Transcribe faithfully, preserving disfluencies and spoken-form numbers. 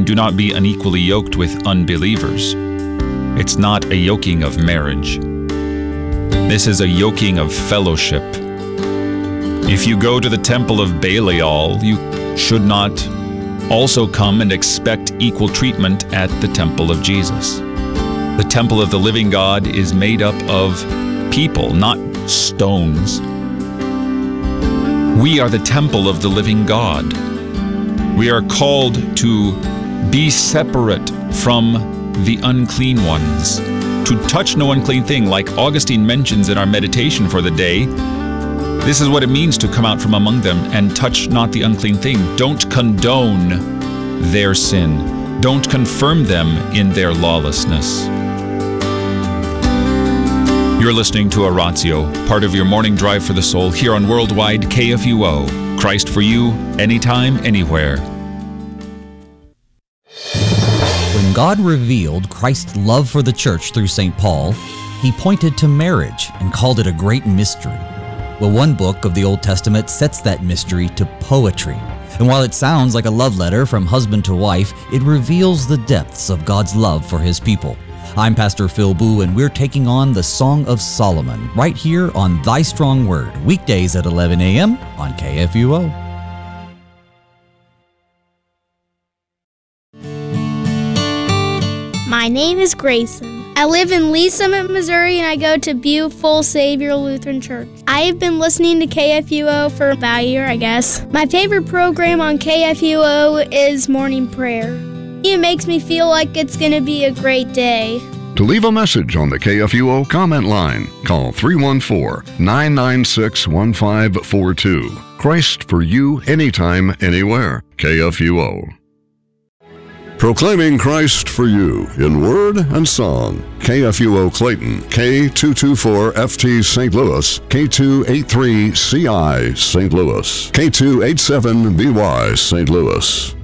do not be unequally yoked with unbelievers. It's not a yoking of marriage. This is a yoking of fellowship. If you go to the temple of Belial, you should not also come and expect equal treatment at the temple of Jesus. The temple of the living God is made up of people, not stones. We are the temple of the living God. We are called to be separate from the unclean ones, to touch no unclean thing, like Augustine mentions in our meditation for the day. This is what it means to come out from among them and touch not the unclean thing. Don't condone their sin. Don't confirm them in their lawlessness. You're listening to Oratio, part of your morning drive for the soul here on Worldwide K F U O. Christ for you, anytime, anywhere. When God revealed Christ's love for the church through Saint Paul, he pointed to marriage and called it a great mystery. Well, one book of the Old Testament sets that mystery to poetry. And while it sounds like a love letter from husband to wife, it reveals the depths of God's love for his people. I'm Pastor Phil Boo, and we're taking on the Song of Solomon right here on Thy Strong Word, weekdays at eleven a.m. on K F U O. My name is Grayson. I live in Lee Summit, Missouri, and I go to Beautiful Savior Lutheran Church. I have been listening to K F U O for about a year, I guess. My favorite program on K F U O is Morning Prayer. It makes me feel like it's going to be a great day. To leave a message on the K F U O comment line, call three one four, nine nine six, one five four two. Christ for you, anytime, anywhere. K F U O. Proclaiming Christ for you in word and song. K F U O Clayton, K two twenty-four F T Saint Louis, K two eighty-three C I Saint Louis, K two eighty-seven B Y Saint Louis.